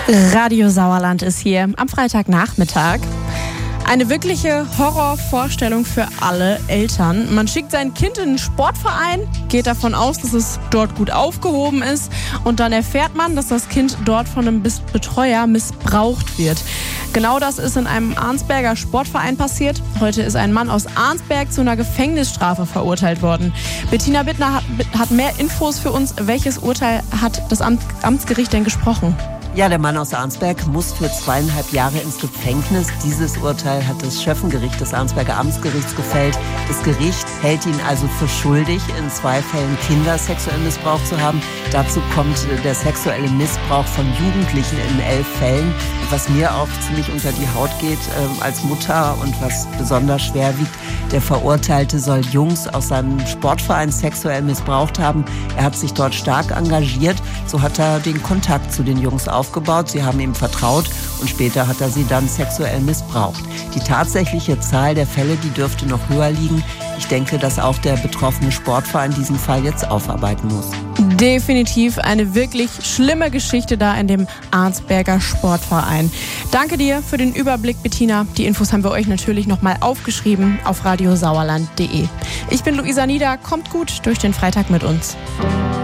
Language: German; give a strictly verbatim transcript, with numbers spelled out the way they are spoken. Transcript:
Radio Sauerland ist hier am Freitagnachmittag. Eine wirkliche Horrorvorstellung für alle Eltern. Man schickt sein Kind in einen Sportverein, geht davon aus, dass es dort gut aufgehoben ist und dann erfährt man, dass das Kind dort von einem Betreuer missbraucht wird. Genau das ist in einem Arnsberger Sportverein passiert. Heute ist ein Mann aus Arnsberg zu einer Gefängnisstrafe verurteilt worden. Bettina Bittner hat, hat mehr Infos für uns. Welches Urteil hat das Amt, Amtsgericht denn gesprochen? Ja, der Mann aus Arnsberg muss für zweieinhalb Jahre ins Gefängnis. Dieses Urteil hat das Schöffengericht des Arnsberger Amtsgerichts gefällt. Das Gericht hält ihn also für schuldig, in zwei Fällen Kinder sexuell missbraucht zu haben. Dazu kommt der sexuelle Missbrauch von Jugendlichen in elf Fällen. Was mir auch ziemlich unter die Haut geht äh, als Mutter und was besonders schwer wiegt, der Verurteilte soll Jungs aus seinem Sportverein sexuell missbraucht haben. Er hat sich dort stark engagiert. So hat er den Kontakt zu den Jungs aufgebaut. aufgebaut. Sie haben ihm vertraut und später hat er sie dann sexuell missbraucht. Die tatsächliche Zahl der Fälle, die dürfte noch höher liegen. Ich denke, dass auch der betroffene Sportverein diesen Fall jetzt aufarbeiten muss. Definitiv eine wirklich schlimme Geschichte da in dem Arnsberger Sportverein. Danke dir für den Überblick, Bettina. Die Infos haben wir euch natürlich nochmal aufgeschrieben auf radiosauerland punkt de. Ich bin Luisa Nieder. Kommt gut durch den Freitag mit uns.